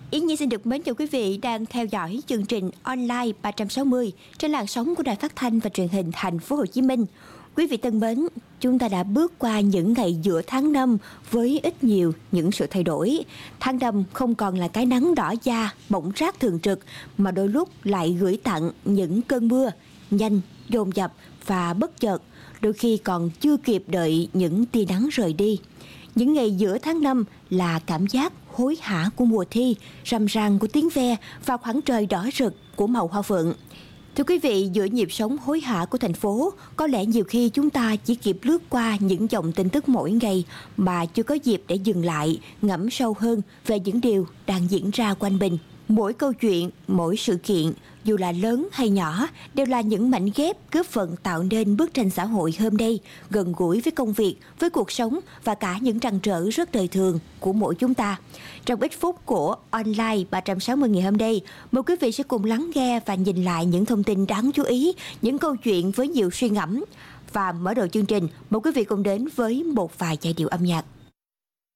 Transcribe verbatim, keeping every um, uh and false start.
Yến Nhi xin được mến chào quý vị đang theo dõi chương trình online ba trăm sáu mươi trên làn sóng của Đài Phát thanh và Truyền hình Thành phố Hồ Chí Minh. Quý vị thân mến, chúng ta đã bước qua những ngày giữa tháng năm với ít nhiều những sự thay đổi. Tháng năm không còn là cái nắng đỏ da, bỏng rát thường trực, mà đôi lúc lại gửi tặng những cơn mưa nhanh, dồn dập và bất chợt, đôi khi còn chưa kịp đợi những tia nắng rời đi. Những ngày giữa tháng năm là cảm giác hối hả của mùa thi, rầm rang của tiếng ve và khoảng trời đỏ rực của màu hoa phượng. Thưa quý vị, giữa nhịp sống hối hả của thành phố, có lẽ nhiều khi chúng ta chỉ kịp lướt qua những dòng tin tức mỗi ngày mà chưa có dịp để dừng lại, ngẫm sâu hơn về những điều đang diễn ra quanh mình. Mỗi câu chuyện, mỗi sự kiện, dù là lớn hay nhỏ, đều là những mảnh ghép góp phần tạo nên bức tranh xã hội hôm nay gần gũi với công việc, với cuộc sống và cả những trăn trở rất đời thường của mỗi chúng ta. Trong ít phút của Online ba trăm sáu mươi ngày hôm nay, mời quý vị sẽ cùng lắng nghe và nhìn lại những thông tin đáng chú ý, những câu chuyện với nhiều suy ngẫm. Và mở đầu chương trình, mời quý vị cùng đến với một vài giai điệu âm nhạc.